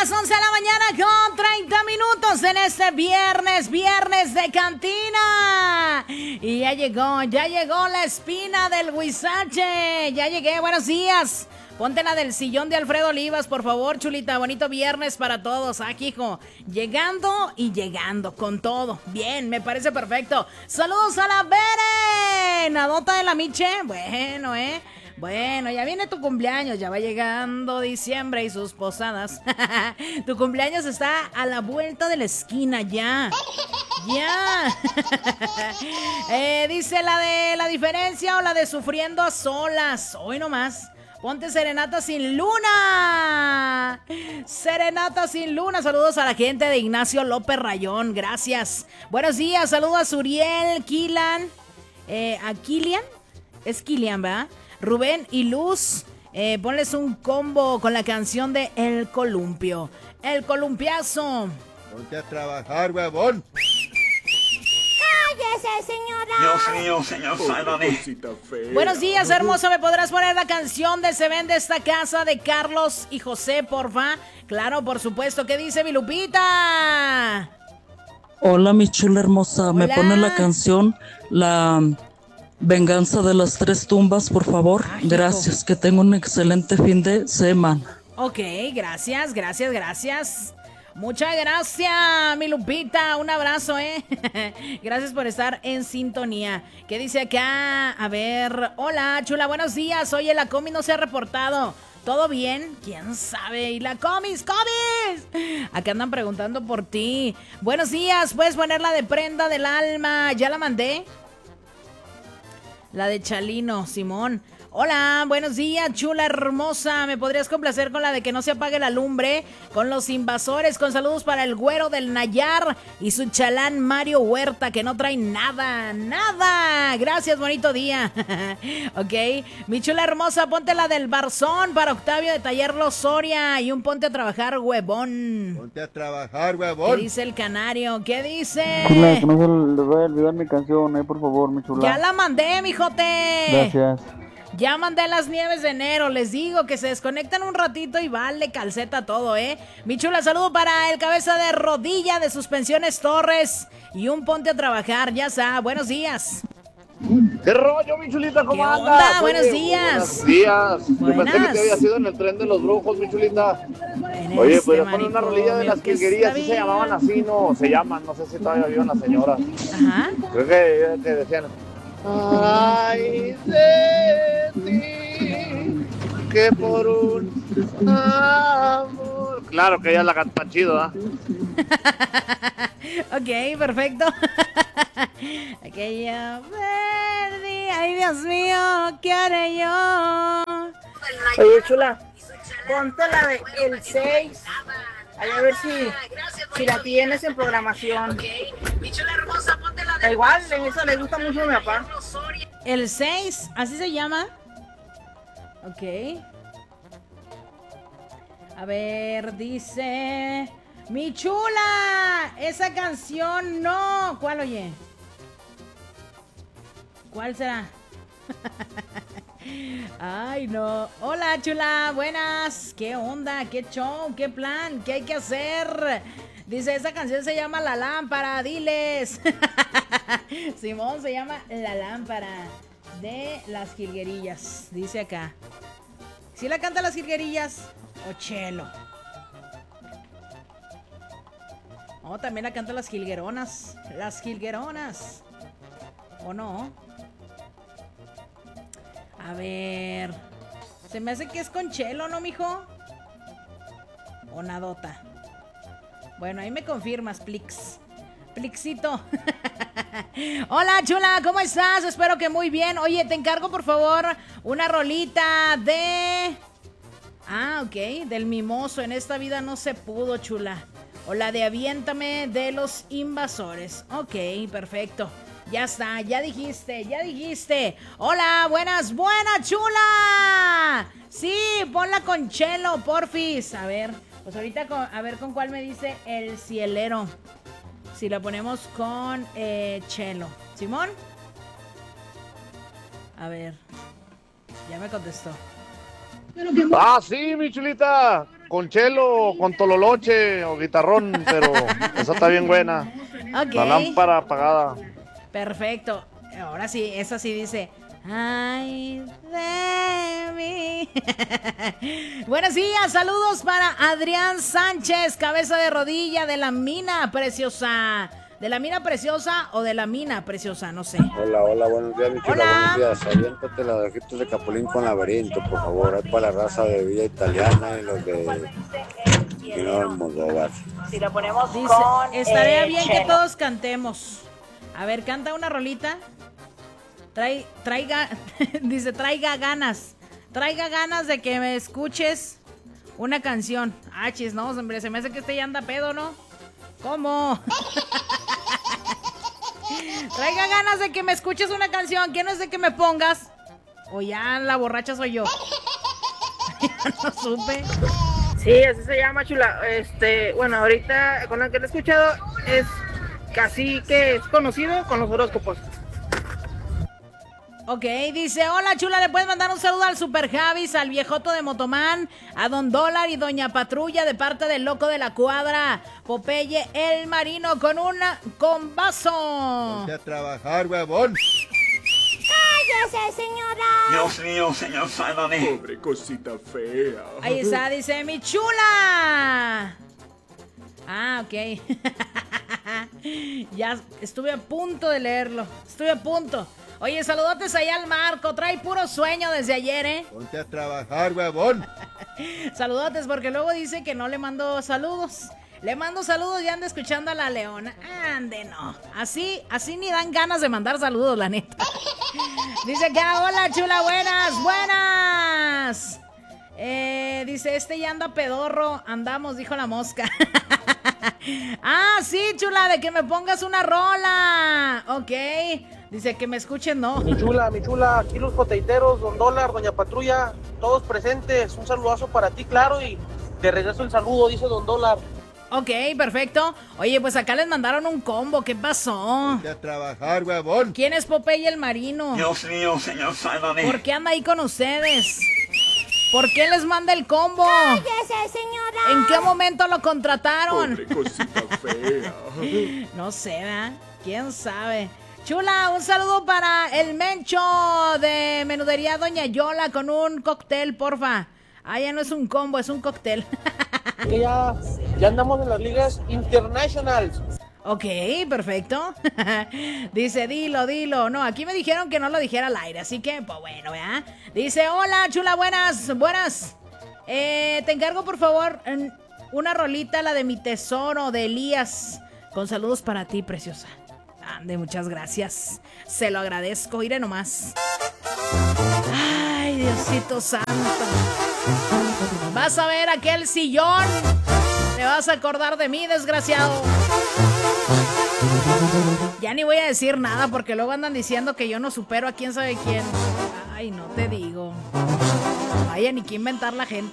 las 11 de la mañana con 30 minutos en este viernes de cantina. Y ya llegó la espina del huizache. Ya llegué, buenos días. Ponte la del sillón de Alfredo Olivas, por favor, chulita. Bonito viernes para todos. Aquí, hijo. Llegando con todo. Bien, me parece perfecto. Saludos a la Bere. Nadota de la Miche. Bueno, ya viene tu cumpleaños, ya va llegando diciembre y sus posadas. Tu cumpleaños está a la vuelta de la esquina, ya. Dice la de la diferencia o la de sufriendo a solas. Hoy nomás. Ponte Serenata sin Luna. Serenata sin Luna. Saludos a la gente de Ignacio López Rayón. Gracias. Buenos días. Saludos a Suriel, Kilan. A Kilian. Es Kilian, ¿verdad? Rubén y Luz, ponles un combo con la canción de El Columpio. El Columpiazo. Ponte a trabajar, huevón. ¡Cállese, señora! Dios mío, señor, sálvame. Buenos días, hermoso. ¿Me podrás poner la canción de Se Vende Esta Casa de Carlos y José, porfa? Claro, por supuesto. ¿Qué dice mi Lupita? Hola, mi chula hermosa. Hola. ¿Me pone la canción, la Venganza de las Tres Tumbas, por favor? Ay, gracias, que tenga un excelente fin de semana. Ok, gracias. Muchas gracias, mi Lupita. Un abrazo, Gracias por estar en sintonía. ¿Qué dice acá? A ver, hola, chula, buenos días. Oye, la Comi no se ha reportado. ¿Todo bien? ¿Quién sabe? ¿Y la Comis? Acá andan preguntando por ti. Buenos días, ¿puedes poner la de Prenda del Alma? ¿Ya la mandé? La de Chalino, Simón. Hola, buenos días, chula hermosa. ¿Me podrías complacer con la de Que no se apague la lumbre? Con Los Invasores, con saludos para el güero del Nayar y su chalán Mario Huerta, que no trae nada. Gracias, bonito día. Ok, mi chula hermosa, ponte la del Barzón para Octavio de Taller Los Soria y un ponte a trabajar, huevón. Ponte a trabajar, huevón. ¿Qué dice el canario? ¿Qué dice? Chula, que no se les vaya a olvidar mi canción, por favor, mi chula. Ya la mandé, mijote. Gracias. Ya mandé las nieves de enero, les digo que se desconectan un ratito y vale calceta todo, Mi chula, saludo para el cabeza de rodilla de Suspensiones Torres y un ponte a trabajar, ya está, buenos días. ¿Qué rollo, mi chulita? ¿Cómo ¿Qué andas? onda? Buenos días. Buenos días. Yo Buenas. pensé que te había sido en el tren de los brujos, mi chulita. Oye, pues ya poner una rolilla de las quilguerías, sí se llamaban así, no se llaman, no sé si todavía viven las señoras. Ajá. Creo que decían, ay de ti, que por un amor. Claro que ella la canta chido, ¿ah? Ok, perfecto. Aquella perdí. Ay, Dios mío, ¿qué haré yo? Oye, chula, ponte la de El 6. A ver si la tienes en programación. Igual, en eso le gusta mucho a mi papá. El 6, ¿así se llama? Ok. A ver, dice... ¡Mi chula! Esa canción no. ¿Cuál, oye? ¿Cuál será? Ay, no. Hola, chula. Buenas. ¿Qué onda? ¿Qué show? ¿Qué plan? ¿Qué hay que hacer? Dice, esa canción se llama La Lámpara. Diles. Simón, se llama La Lámpara de Las Jilguerillas. Dice acá. ¿Sí la canta Las Jilguerillas o Chelo? Oh, también la canta Las Jilgueronas. Las Jilgueronas. ¿O no? A ver. Se me hace que es con Chelo, ¿no, mijo? O Nadota. Bueno, ahí me confirmas, Plix. Plixito. Hola, chula, ¿cómo estás? Espero que muy bien. Oye, te encargo, por favor, una rolita de... Ah, ok, del Mimoso. En esta vida no se pudo, chula. O la de Aviéntame de Los Invasores. Ok, perfecto. Ya está, ya dijiste. Hola, buenas, chula. Sí, ponla con Chelo, porfis. A ver, pues ahorita a ver con cuál me dice El Cielero. Si la ponemos con Chelo. ¿Simón? A ver, ya me contestó. Ah, sí, mi chulita. con chelo, con tololoche o guitarrón, pero esa está bien buena. Ok. La lámpara apagada. Perfecto. Ahora sí, esa sí dice. Ay, de mí. Buenos días, saludos para Adrián Sánchez, cabeza de rodilla de la mina preciosa. ¿De la mina preciosa o de la mina preciosa? No sé. Hola, buenos días, mi chula, Hola. buenos días. Aviéntate los ojitos de Capulín con laberinto, por favor. Es para la raza de Villa Italiana y los de Almodóvar. Si la ponemos Dice, con estaría bien que cheno. todos cantemos. A ver, canta una rolita. Traiga, dice, traiga ganas de que me escuches una canción. Ah, chis, no, hombre, se me hace que este ya anda pedo, ¿no? ¿Cómo? Traiga ganas de que me escuches una canción. ¿Quién es de que me pongas? O ya la borracha soy yo. Ya no supe. Sí, así se llama, chula. Bueno, ahorita con la que lo he escuchado es casi que es conocido con los horóscopos. Ok, dice, hola chula, le puedes mandar un saludo al Super Javis, al viejoto de Motomán, a Don Dólar y Doña Patrulla de parte del loco de la cuadra, Popeye el Marino con una combazo. Ponte a trabajar, huevón. ¡Cállese, señora! Dios mío, señor, sálvame. Pobre cosita fea. Ahí está, dice, mi chula. Ah, ok. Ya estuve a punto de leerlo, estuve a punto. Oye, saludotes ahí al Marco, trae puro sueño desde ayer, ¿eh? Ponte a trabajar, huevón. Saludotes, porque luego dice que no le mando saludos. Le mando saludos y anda escuchando a la Leona. Ande, no. Así ni dan ganas de mandar saludos, la neta. Dice acá, hola chula, buenas. Dice, ya anda pedorro. Andamos, dijo la mosca. Ah, sí, chula, de que me pongas una rola. Ok. Dice que me escuchen, no. Mi chula, aquí los poteiteros, Don Dólar, Doña Patrulla, todos presentes. Un saludazo para ti, claro, y te regreso el saludo, dice Don Dólar. Ok, perfecto. Oye, pues acá les mandaron un combo. ¿Qué pasó? Ponte a trabajar, huevón. ¿Quién es Popeye el Marino? Dios mío, señor, sálvame. ¿Por qué anda ahí con ustedes? ¿Por qué les manda el combo? ¡Cállese, señora! ¿En qué momento lo contrataron? Pobre cosita fea. No sé, ¿verdad? ¿Quién sabe? Chula, un saludo para el Mencho de Menudería Doña Yola con un cóctel, porfa. Ah, ya no es un combo, es un cóctel. Que ya andamos en las ligas internationals. Ok, perfecto. Dice, dilo. No, aquí me dijeron que no lo dijera al aire, así que, pues bueno, ¿verdad? Dice, hola, chula, buenas. Te encargo, por favor, una rolita, la de Mi Tesoro, de Elías. Con saludos para ti, preciosa. Ande, muchas gracias. Se lo agradezco, iré nomás. Ay, Diosito santo. Vas a ver aquel sillón. Te vas a acordar de mí, desgraciado. Ya ni voy a decir nada porque luego andan diciendo que yo no supero a quién sabe quién. Ay, no te digo. Vaya, ni que inventar la gente.